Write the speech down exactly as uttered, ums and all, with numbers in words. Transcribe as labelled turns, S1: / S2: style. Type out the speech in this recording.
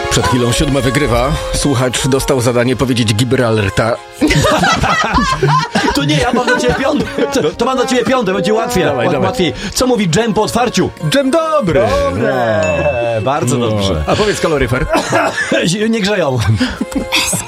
S1: Przed chwilą siódma wygrywa. Słuchacz dostał zadanie powiedzieć Gibraltar.
S2: To nie, ja mam dla ciebie piąte. To, to mam dla ciebie piąte, będzie łatwiej.
S1: Dawaj,
S2: Łat,
S1: dawaj.
S2: łatwiej. Co mówi dżem po otwarciu?
S1: Dżem dobry.
S2: Dobre, bardzo
S1: No.
S2: dobrze.
S1: A powiedz kaloryfer.
S2: Nie grzeją.